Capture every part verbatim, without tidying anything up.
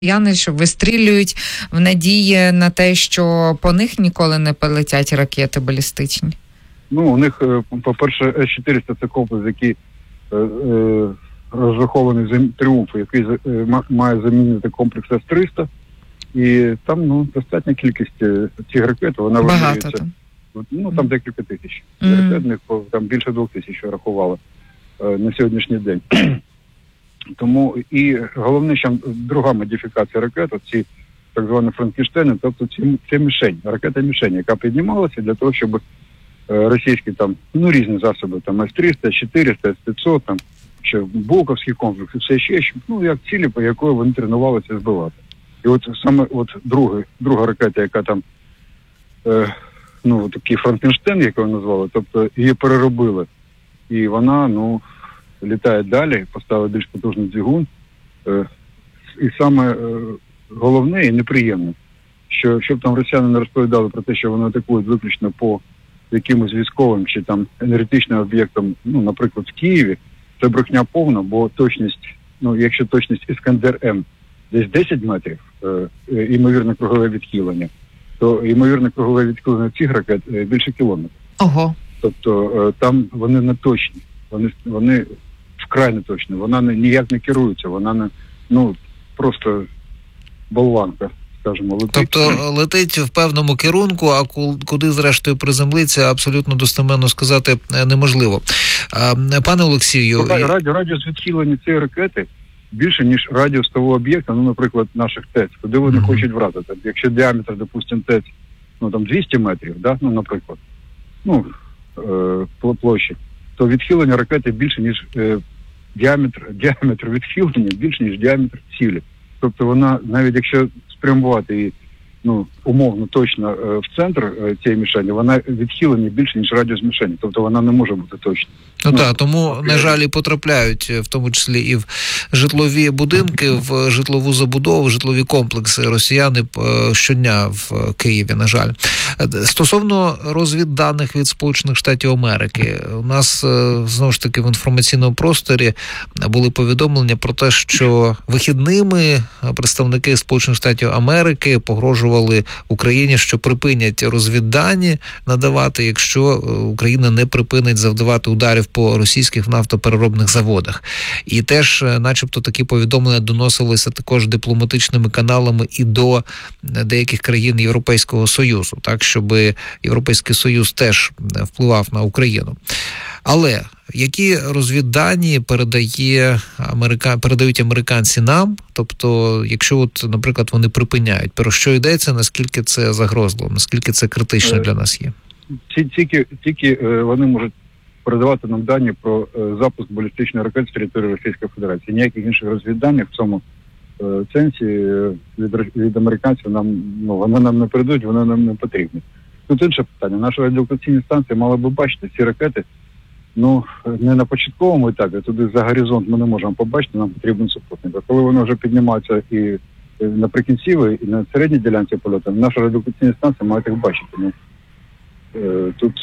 Росіяни, що вистрілюють в надії на те, що по них ніколи не полетять ракети балістичні? Ну, у них, по-перше, С чотириста – це комплекс, який е, е, розрахований за Тріумф, який е, має замінити комплекс С триста. І там, ну, достатня кількість цих ракет, вона вимірюється. Ну, там декілька тисяч. Mm-hmm. Ракетних, там більше двох тисяч рахували е, на сьогоднішній день. Тому і головне, що друга модифікація ракет, ці так звані Франкенштейни, тобто ці, це мішень, ракета-мішень, яка піднімалася для того, щоб е, російські там, ну, різні засоби, там С триста, С чотириста, С п'ятсот, там, ще Булковський комплекс, і все ще, ну, як цілі, по якої вони тренувалися збивати. І от саме от друга, друга ракета, яка там, е, ну, такий Франкенштейн, як його назвали, тобто її переробили. І вона, ну, літає далі, поставили більш потужний двигун. Е, і саме е, головне і неприємне, що щоб там росіяни не розповідали про те, що вони атакують виключно по якимось військовим чи там енергетичним об'єктам, ну, наприклад, в Києві, це брехня повна, бо точність, ну, якщо точність Іскандер-М десь десять метрів, е, е, ймовірне кругове відхилення, то ймовірне кругове відхилення цих ракет е, більше кілометрів. Ого. Тобто е, там вони не точні, вони, вони вкрай не точні, вона не, ніяк не керується, вона не, ну, просто болванка, скажімо, летить. Тобто летить в певному керунку, а куди зрештою приземлиться, абсолютно достеменно сказати неможливо. Пане Олексію... Раді, радіус відхилення цієї ракети більше, ніж радіус того об'єкта, ну, наприклад, наших ТЕЦ, куди вони mm-hmm. хочуть вразити. Якщо діаметр, допустимо, ТЕЦ, ну, там, двісті метрів, да, ну, наприклад, ну, е, площі, то відхилення ракети більше, ніж е, діаметр, діаметр відхилення більше, ніж діаметр цілі. Тобто вона, навіть якщо спрямувати її, ну, умовно, точно е, в центр е, цієї мішені, вона відхилення більше, ніж радіус мішені. Тобто вона не може бути точна. Ну, ну так, тому, на жаль, і потрапляють, в тому числі і в житлові будинки, в житлову забудову, в житлові комплекси росіяни щодня в Києві, на жаль. Стосовно розвідданих від Сполучених Штатів Америки, у нас, знову ж таки, в інформаційному просторі були повідомлення про те, що вихідними представники Сполучених Штатів Америки погрожували Україні, що припинять розвіддані надавати, якщо Україна не припинить завдавати ударів по російських нафтопереробних заводах. І теж, начебто, такі повідомлення доносилися також дипломатичними каналами і до деяких країн Європейського Союзу, так, щоб Європейський Союз теж впливав на Україну. Але які розвіддані передає Америка... передають американці нам? Тобто, якщо, от, наприклад, вони припиняють, про що йдеться, наскільки це загрозливо, наскільки це критично для нас є? Тільки, тільки вони можуть передавати нам дані про е, запуск балістичної ракети з території Російської Федерації. Ніяких інших розвідданих в цьому е, сенсі е, від, від американців нам, ну, вони нам не передають, вони нам не потрібні. Тут інше питання. Наші радіолокаційні станції мали би бачити ці ракети, ну, не на початковому етапі, туди за горизонт ми не можемо побачити, нам потрібен супутник. А коли вони вже піднімаються і наприкінці, і на середній ділянці польоту, наші радіолокаційні станції мають їх бачити. Ну, е, тут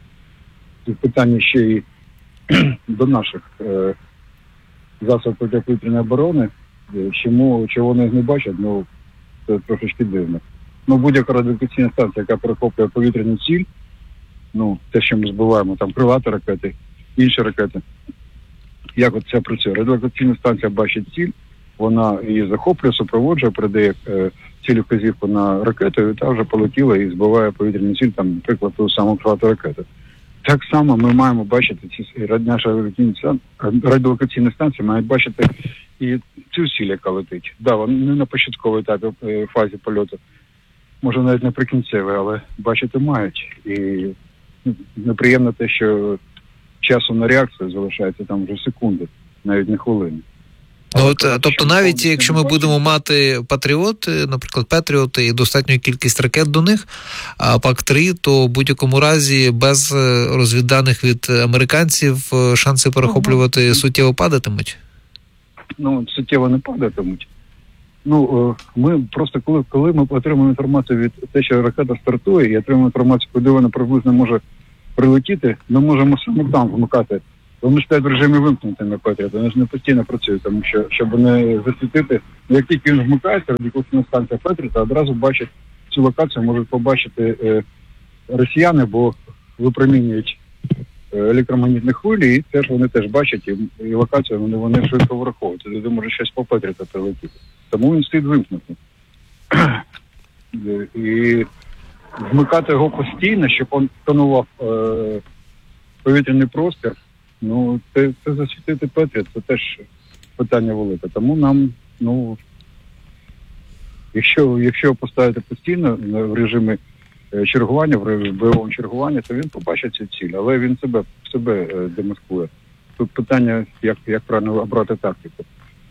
питання ще й до наших е, засобів протиповітряної оборони, чому, чого вони їх не бачать, ну, це трошечки дивно. Ну, будь-яка радіолокаційна станція, яка перехоплює повітряну ціль, ну, те, що ми збиваємо, там, крилаті ракети, інші ракети, як от це працює? Радіолокаційна станція бачить ціль, вона її захоплює, супроводжує, передає е, цілю вказівку на ракету, і та вже полетіла і збиває повітряну ціль, там, наприклад, ту саму крилату ракету. Так само ми маємо бачити, ці наші радіолокаційні станції мають бачити і цю ціль, яка летить. Так, да, вони не на початковій етапі е, фазі польоту, може навіть наприкінцевій, але бачити мають. І неприємно те, що часу на реакцію залишається там вже секунди, навіть не хвилини. Ну, от, тобто навіть якщо ми будемо мати Патріоти, наприклад, Патріоти і достатню кількість ракет до них, а пак три, то в будь-якому разі без розвідданих від американців шанси перехоплювати ну, суттєво падатимуть? Ну, суттєво не падатимуть. Ну, ми просто, коли, коли ми отримуємо інформацію від те, що ракета стартує, і отримуємо інформацію, куди вона приблизно може прилетіти, ми можемо саме там вмикати Вони стоять в режимі вимкнутими Петріот, вони ж не постійно працюють, тому що, щоб не засвітити, як тільки він вмикається, радіоактивна станція Петріота одразу бачить цю локацію, можуть побачити е, росіяни, бо випромінюють е, електромагнітні хвилі, і теж вони теж бачать, і, і локацію вони, вони швидко враховують. Туди може щось по Петріота прилетіти. Тому він стоїть вимкнутий. І вмикати його постійно, щоб він тонував е, повітряний простір, ну, це, це засвітити Петріот, це теж питання велике. Тому нам, ну, якщо, якщо поставити постійно в режимі чергування, в бойовому чергуванні, то він побачить цю ціль, але він себе, себе демаскує. Тут питання, як, як правильно обрати тактику.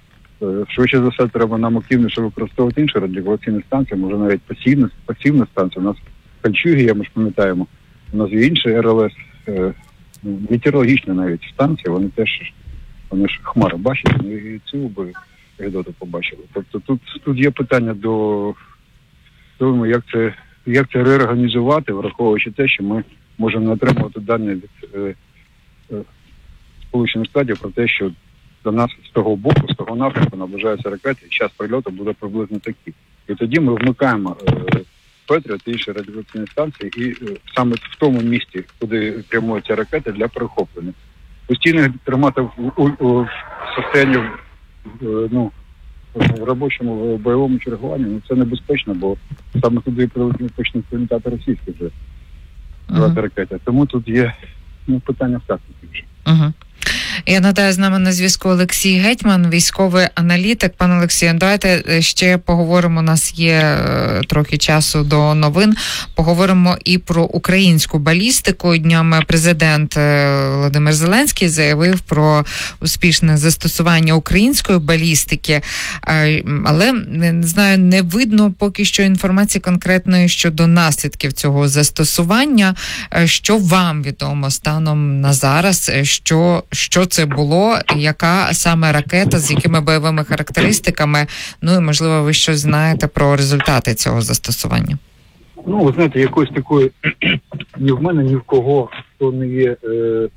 Швидше за все, треба нам активніше використовувати інші радіолокаційні станції, може навіть пасивна, пасивна станція. У нас Кольчугія, ми ж пам'ятаємо, у нас є інші ер ел ес, метеорологічні навіть станції, вони теж, вони ж хмари бачать, і цю би Гедоту побачили. Тобто тут, тут є питання до того, як це, як це реорганізувати, враховуючи те, що ми можемо не отримувати дані від е, е, Сполучених Штатів про те, що до нас з того боку, з того напрямку наближаються ракети, і час прильоту буде приблизно такий. І тоді ми вмикаємо е, Петріот і інші радіолокаційні станції, і е, саме в тому місці, куди прямують ці ракети, для перехоплення. Постійно їх тримати в, у, у, в состоянні, е, ну, в робочому в бойовому чергуванні, ну, це небезпечно, бо саме туди почнуть прилітати російські вже uh-huh. ракети. Тому тут є, ну, питання в тактиці вже. Uh-huh. Я нагадаю, з нами на зв'язку Олексій Гетьман, військовий аналітик. Пане Олексію, давайте ще поговоримо, у нас є трохи часу до новин, поговоримо і про українську балістику. Днями президент Володимир Зеленський заявив про успішне застосування української балістики, але, не знаю, не видно поки що інформації конкретної щодо наслідків цього застосування. Що вам відомо станом на зараз, що, що це було, яка саме ракета, з якими бойовими характеристиками, ну і, можливо, ви щось знаєте про результати цього застосування? Ну, ви знаєте, якоїсь такої ні в мене, ні в кого, хто не є е,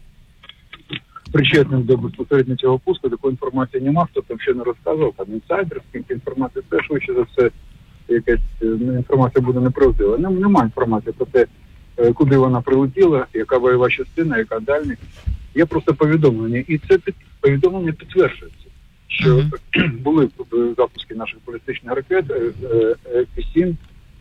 причетним до безпосередньо цього пуску, такої інформації немає, хто там ще не розказував, там інсайдерська інформація, це швидше за все якась інформація буде неправдива. Немає інформації про те, куди вона прилетіла, яка бойова частина, яка дальність. Є просто повідомлення, і це повідомлення підтверджується, що uh-huh. були запуски наших балістичних ракет, еф пі сім,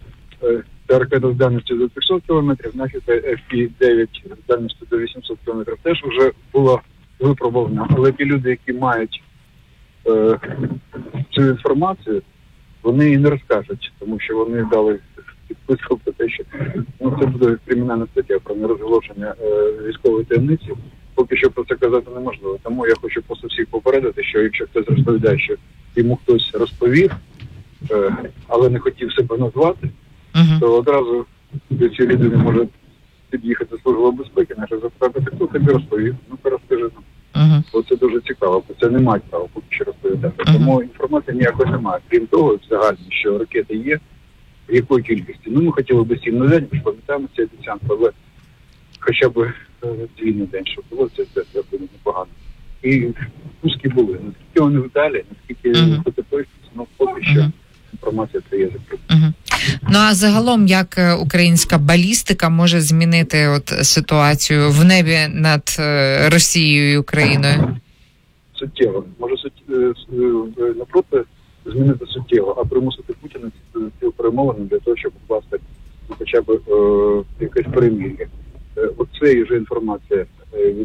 це ракета з дальністю до трьохсот кілометрів, наші еф пі дев'ять з дальністю до вісімсот кілометрів, теж вже було випробовано. Але ті люди, які мають е, цю інформацію, вони її не розкажуть, тому що вони дали підписку про те, що ну, це буде кримінальна стаття про нерозголошення е, військової таємниці. Поки що про це казати неможливо. Тому я хочу просто всіх попередити, що якщо хтось розповідає, що йому хтось розповів, е, але не хотів себе назвати, uh-huh. то одразу до цієї людини може під'їхати Служба безпеки, наша запитати, хто тобі розповів, ну-ка розкажи нам. Uh-huh. Бо це дуже цікаво, бо це не мають права поки що розповідати. Uh-huh. Тому інформації ніякої немає. Крім того, взагалі, що ракети є, в якої кількості. Ну, ми хотіли б сім на день, ми ж пам'ятаємо ці обіцянки, але хоча б дві на день, щоб було, це, це, це буде непогано. І пуски були. Наскільки вони вдалі, наскільки uh-huh. потеплися, ну, поки що uh-huh. інформація це є закрита. Uh-huh. Ну, а загалом, як українська балістика може змінити от ситуацію в небі над Росією і Україною? Суттєво. Може, суттєво, напроти, змінити суттєво, а примусити Путіна ці перемовини для того, щоб укласти ну, хоча б е, якесь перемир'я. Оце вже інформація від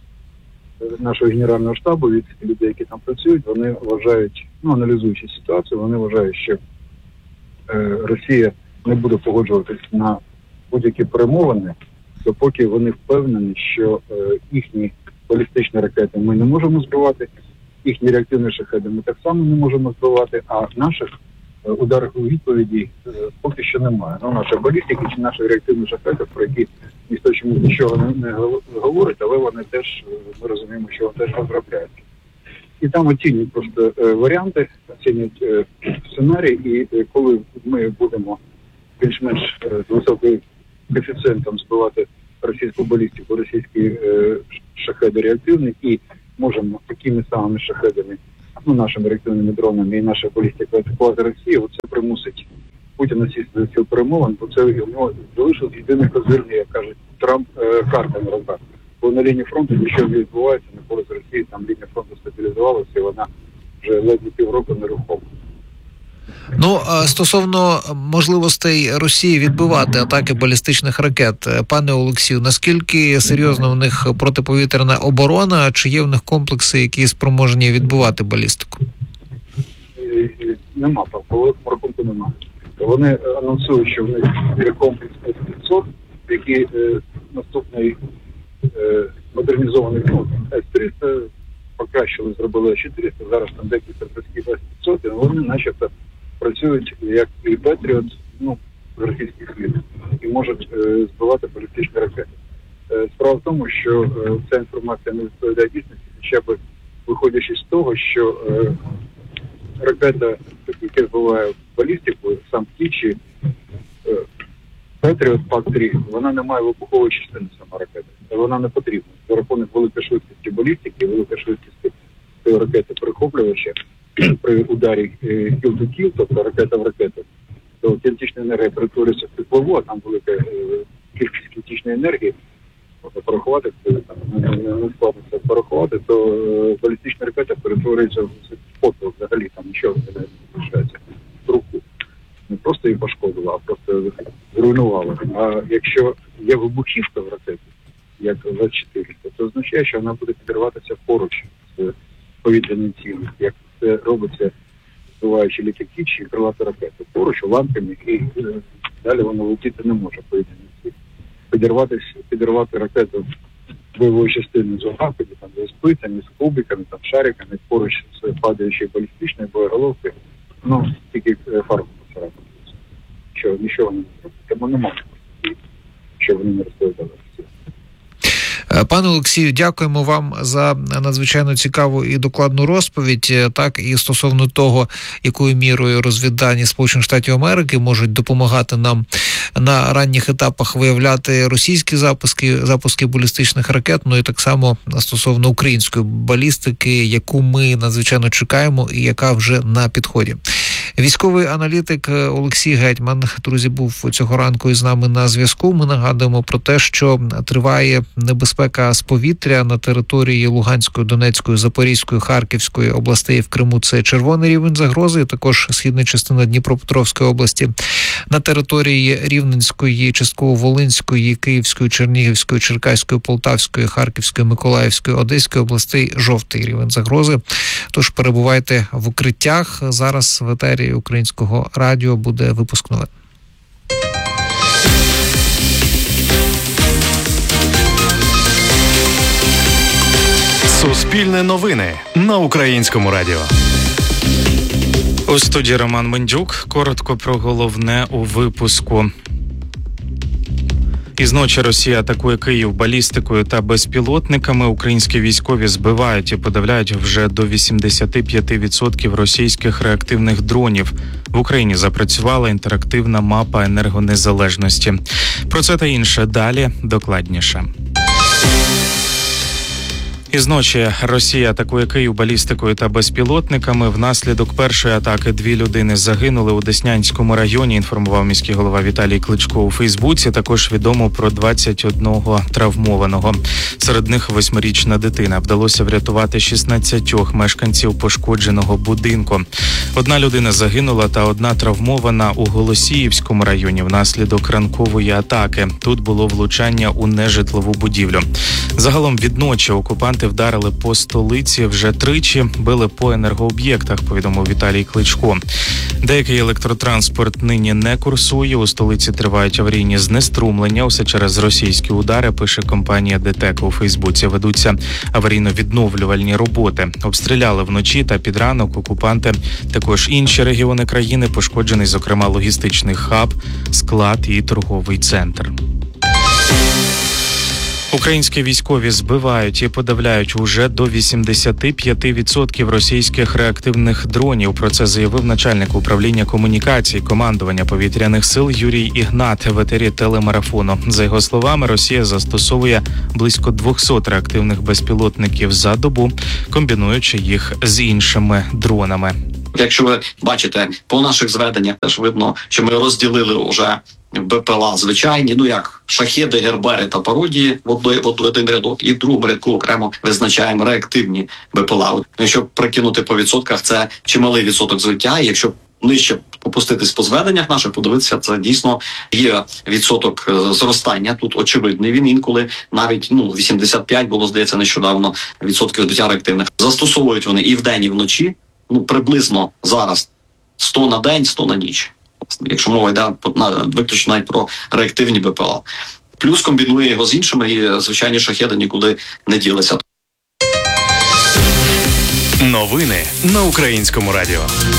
нашого генерального штабу, від людей, які там працюють, вони вважають, ну, аналізуючи ситуацію, вони вважають, що е, Росія не буде погоджуватись на будь-які перемовини, допоки вони впевнені, що е, їхні балістичні ракети ми не можемо збивати, їхні реактивні шахеди ми так само не можемо збивати, а наших ударів у відповіді е, поки що немає. Ну, наша балістика чи наші реактивні шахеди, про які ніхто чомусь нічого не, не говорить, але вони теж, ми розуміємо, що вони теж розробляються. І там оцінюють просто е, варіанти, оцінюють е, сценарій, і е, коли ми будемо більш-менш е, з високим коефіцієнтом збивати російську балістику, російські е, шахеди реактивні, і можемо такими самими шахедами, ну, нашими реактивними дронами і наша балістика атакувати Росію, це примусить Путіна сісти за стіл перемовин, бо це у нього залишилось єдиний козирний, як кажуть, Трамп, е, карта на руках. Бо на лінії фронту нічого не відбувається, на користь Росії, там лінія фронту стабілізувалася, і вона вже ледве півроку нерухома. Ну, стосовно можливостей Росії відбивати атаки балістичних ракет, пане Олексію, наскільки серйозно в них протиповітряна оборона, чи є в них комплекси, які спроможні відбивати балістику? Нема, по великому рахунку нема. Вони анонсують, що в них є комплекс С п'ятсот, який е, наступний е, модернізований, ну, С триста, покращили, зробили С чотириста, зараз там декілька зразків С п'ятсот, і вони начебто працюють як і Петріот, ну, з російських слід, і можуть е, збивати балістичні ракети. Е, справа в тому, що е, ця інформація не відповідає дійсності, хоча б виходячи з того, що е, ракета, яка збиває балістику, сам птічі, е, Петріот Пак три, вона не має вибухової частини сама ракета. Вона не потрібна. За рахунок великої швидкості балістики, великої швидкості цієї ракети перехоплювача, при ударі кіл-то-кіл, тобто ракета в ракету, то кінетична енергія перетворюється в теплову, а там велика е, кількість кінетичної енергії, можна порахувати, там не складно це порахувати, то е, балістична ракета перетворюється в фото взагалі, там нічого не залишається в руку. Не просто її пошкодила, а просто зруйнувала. А якщо є вибухівка в ракеті, як В чотириста, то означає, що вона буде підриватися поруч з повітряним цілем, як це робиться, збиваючи літаки чи крилати ракети. Поруч, уламками, і е, далі воно летіти не може повітряний ціль. Підірватися, підірвати ракету бойової частини з уламками, там, з спицями, з кубиками, там, шариками, поруч з падаючою балістичною боєголовкою, ну, тільки фарбу поцарапати. Що, нічого не зробити. Тому не можна, що вони не розповідали. Пане Олексію, дякуємо вам за надзвичайно цікаву і докладну розповідь, так, і стосовно того, якою мірою розвіддані Сполучених Штатів Америки можуть допомагати нам на ранніх етапах виявляти російські запуски, запуски балістичних ракет, ну і так само стосовно української балістики, яку ми надзвичайно чекаємо і яка вже на підході. Військовий аналітик Олексій Гетьман, друзі, був цього ранку із нами на зв'язку. Ми нагадуємо про те, що триває небезпека з повітря на території Луганської, Донецької, Запорізької, Харківської областей. В Криму це червоний рівень загрози, також східна частина Дніпропетровської області. На території Рівненської, частково Волинської, Київської, Чернігівської, Черкаської, Полтавської, Харківської, Миколаївської, Одеської областей жовтий рівень загрози. Тож перебувайте в укриттях. Зараз в етері Українського радіо буде випуск новин. Суспільне новини на Українському радіо. У студії Роман Мендюк. Коротко про головне у випуску. Із ночі Росія атакує Київ балістикою та безпілотниками. Українські військові збивають і подавляють вже до вісімдесят п'ять відсотків російських реактивних дронів. В Україні запрацювала інтерактивна мапа енергонезалежності. Про це та інше далі докладніше. Із ночі Росія атакує Київ балістикою та безпілотниками. Внаслідок першої атаки дві людини загинули у Деснянському районі, інформував міський голова Віталій Кличко у Фейсбуці. Також відомо про двадцять одного травмованого. Серед них восьмирічна дитина. Вдалося врятувати шістнадцять мешканців пошкодженого будинку. Одна людина загинула та одна травмована у Голосіївському районі внаслідок ранкової атаки. Тут було влучання у нежитлову будівлю. Загалом від ночі окупанти вдарили по столиці вже тричі, били по енергооб'єктах, повідомив Віталій Кличко. Деякий електротранспорт нині не курсує, у столиці тривають аварійні знеструмлення, усе через російські удари, пише компанія ДТЕК у Фейсбуці. Ведуться аварійно-відновлювальні роботи. Обстріляли вночі та під ранок окупанти також інші регіони країни, пошкоджений, зокрема, логістичний хаб, склад і торговий центр. Українські військові збивають і подавляють уже до вісімдесят п'ять відсотків російських реактивних дронів. Про це заявив начальник управління комунікацій командування повітряних сил Юрій Ігнат в етері телемарафону. За його словами, Росія застосовує близько двісті реактивних безпілотників за добу, комбінуючи їх з іншими дронами. Якщо ви бачите по наших зведеннях, теж видно, що ми розділили вже БПЛА звичайні, ну як шахеди, гербери та пародії в один, в один рядок, і в другому рядку окремо визначаємо реактивні БПЛА. Якщо прикинути по відсотках, це чималий відсоток збиття, і якщо нижче попуститись по зведеннях наших, подивитися, це дійсно є відсоток зростання. Тут очевидний він інколи навіть ну вісімдесят п'ять було, здається, нещодавно відсотків збиття реактивних. Застосовують вони і вдень, і вночі. Ну приблизно зараз сто на день, сто на ніч. Якщо мова йде виключно навіть про реактивні БПЛА. Плюс комбінує його з іншими, і звичайні шахеди нікуди не ділися. Новини на Українському радіо.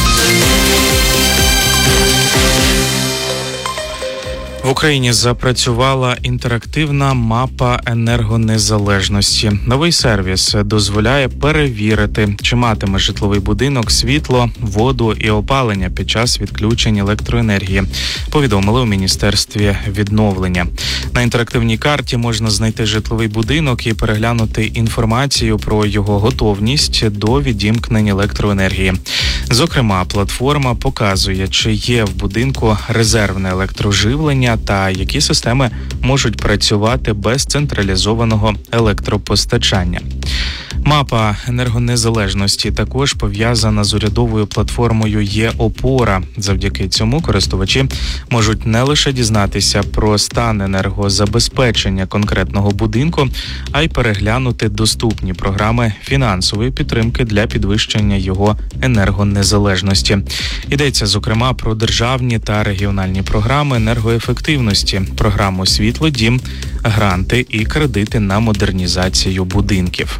В Україні запрацювала інтерактивна мапа енергонезалежності. Новий сервіс дозволяє перевірити, чи матиме житловий будинок світло, воду і опалення під час відключень електроенергії, повідомили у Міністерстві відновлення. На інтерактивній карті можна знайти житловий будинок і переглянути інформацію про його готовність до відімкнення електроенергії. Зокрема, платформа показує, чи є в будинку резервне електроживлення та які системи можуть працювати без централізованого електропостачання. Мапа енергонезалежності також пов'язана з урядовою платформою «Є-Опора». Завдяки цьому користувачі можуть не лише дізнатися про стан енергозабезпечення конкретного будинку, а й переглянути доступні програми фінансової підтримки для підвищення його енергонезалежності. Йдеться, зокрема, про державні та регіональні програми енергоефективності, програму «Світло-Дім», гранти і кредити на модернізацію будинків.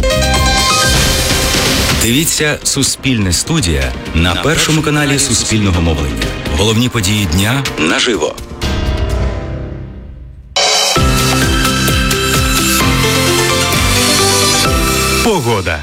Дивіться «Суспільне студія» на першому каналі Суспільного мовлення. Головні події дня наживо. Погода.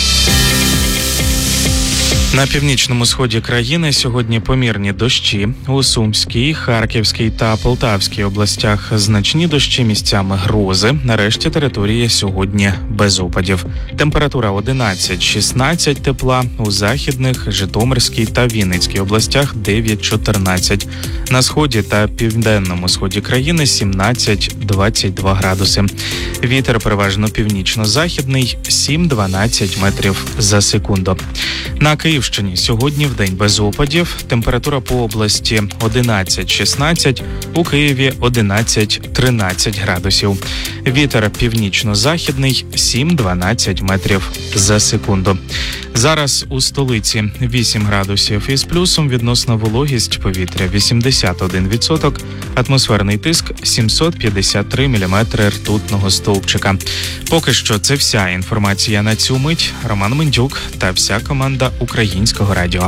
На північному сході країни сьогодні помірні дощі. У Сумській, Харківській та Полтавській областях значні дощі, місцями грози. На решті території сьогодні без опадів. Температура одинадцять шістнадцять тепла. У Західних, Житомирській та Вінницькій областях дев'ять чотирнадцять. На сході та південному сході країни сімнадцять двадцять два градуси. Вітер переважно північно-західний сім дванадцять метрів за секунду. На Київщині сьогодні вдень без опадів. Температура по області одинадцять шістнадцять, у Києві одинадцять тринадцять градусів. Вітер північно-західний сім дванадцять метрів за секунду. Зараз у столиці вісім градусів із плюсом, відносна вологість повітря вісімдесят один відсоток, атмосферний тиск сімсот п'ятдесят три міліметри ртутного стовпчика. Поки що це вся інформація на цю мить. Роман Мендюк та вся команда Українського радіо.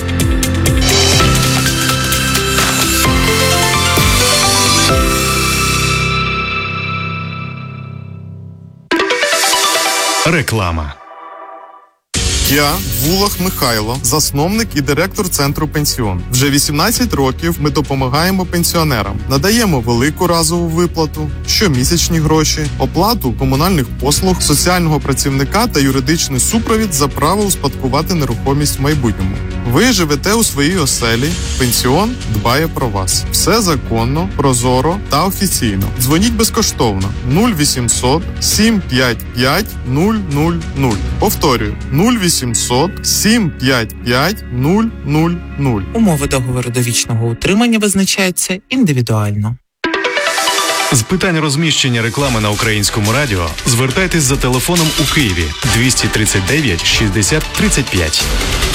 Реклама. Я Вулах Михайло, засновник і директор центру «Пенсіон». Вже вісімнадцять років ми допомагаємо пенсіонерам. Надаємо велику разову виплату, щомісячні гроші, оплату комунальних послуг, соціального працівника та юридичний супровід за право успадкувати нерухомість в майбутньому. Ви живете у своїй оселі, «Пенсіон» дбає про вас. Все законно, прозоро та офіційно. Дзвоніть безкоштовно нуль вісімсот сім п'ять п'ять нуль нуль нуль. Повторюю, нуль вісімсот сім п'ять п'ять нуль нуль нуль. Умови договору довічного утримання визначаються індивідуально. З питань розміщення реклами на Українському радіо звертайтесь за телефоном у Києві двісті тридцять дев'ять шістдесят тридцять п'ять.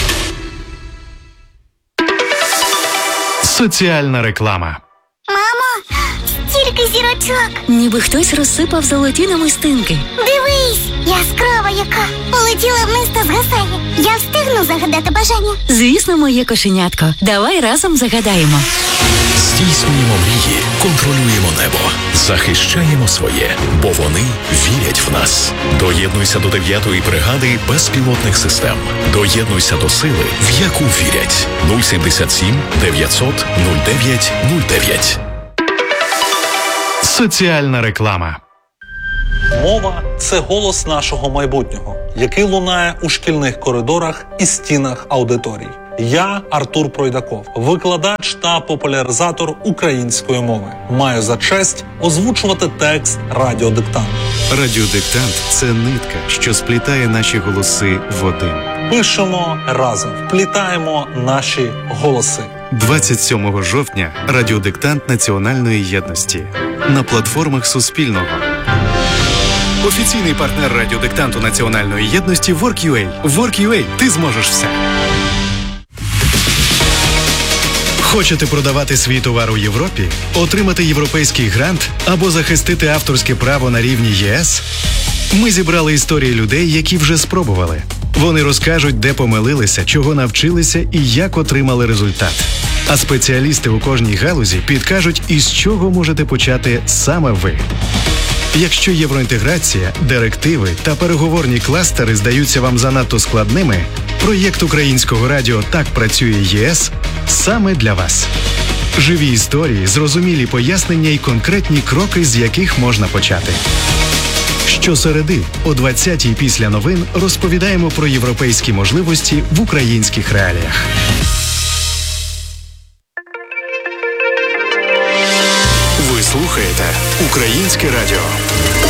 Соціальна реклама. Мамо, стільки зірочок. Ніби хтось розсипав золоті намистинки. Дивись, яскрава яка. Полетіла вниз та згасає. Я встигну загадати бажання. Звісно, моє кошенятко. Давай разом загадаємо. Здійснюємо мрії, контролюємо небо, захищаємо своє, бо вони вірять в нас. Доєднуйся до дев'ятої бригади безпілотних систем. Доєднуйся до сили, в яку вірять. нуль сімдесят сім дев'ятсот нуль дев'ять нуль дев'ять. Соціальна реклама. Мова – це голос нашого майбутнього, який лунає у шкільних коридорах і стінах аудиторій. Я Артур Пройдаков, викладач та популяризатор української мови. Маю за честь озвучувати текст радіодиктанту. Радіодиктант – це нитка, що сплітає наші голоси в один. Пишемо разом, вплітаємо наші голоси. двадцять сьомого жовтня радіодиктант Національної єдності на платформах Суспільного. Офіційний партнер радіодиктанту Національної єдності WorkUA. WorkUA – ти зможеш все. Хочете продавати свій товар у Європі, отримати європейський грант або захистити авторське право на рівні ЄС? Ми зібрали історії людей, які вже спробували. Вони розкажуть, де помилилися, чого навчилися і як отримали результат. А спеціалісти у кожній галузі підкажуть, із чого можете почати саме ви. Якщо євроінтеграція, директиви та переговорні кластери здаються вам занадто складними, проєкт українського радіо «Так працює ЄС» саме для вас. Живі історії, зрозумілі пояснення і конкретні кроки, з яких можна почати. Щосереди о двадцятій після новин розповідаємо про європейські можливості в українських реаліях. Ви слухаєте Українське радіо.